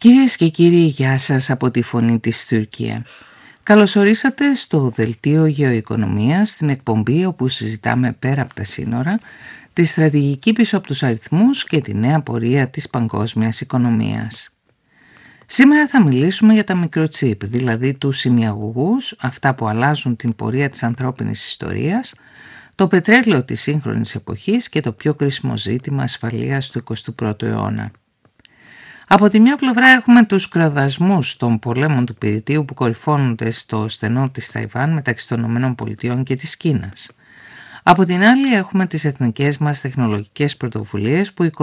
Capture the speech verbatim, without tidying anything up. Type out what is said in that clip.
Κυρίες και κύριοι, γεια σας από τη Φωνή της Τουρκία. Καλωσορίσατε στο Δελτίο Γεωοικονομίας, στην εκπομπή όπου συζητάμε πέρα από τα σύνορα τη στρατηγική πίσω από τους αριθμούς και τη νέα πορεία της παγκόσμιας οικονομίας. Σήμερα θα μιλήσουμε για τα μικροτσίπ, δηλαδή τους ημιαγωγούς, αυτά που αλλάζουν την πορεία της ανθρώπινης ιστορίας, το πετρέλαιο της σύγχρονης εποχής και το πιο κρίσιμο ζήτημα ασφαλείας του εικοστού πρώτου αιώνα. Από τη μια πλευρά έχουμε τους κραδασμούς των πολέμων του Πυρητίου που κορυφώνονται στο στενό της Ταϊβάν μεταξύ των ΗΠΑ και της Κίνας. Από την άλλη έχουμε τις εθνικές μας τεχνολογικές πρωτοβουλίες που